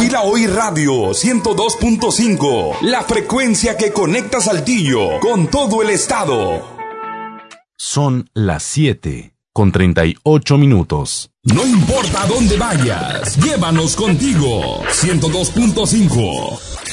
Pila Hoy Radio 102.5, la frecuencia que conecta Saltillo con todo el estado. Son las 7:38. No importa dónde vayas, llévanos contigo. 102.5.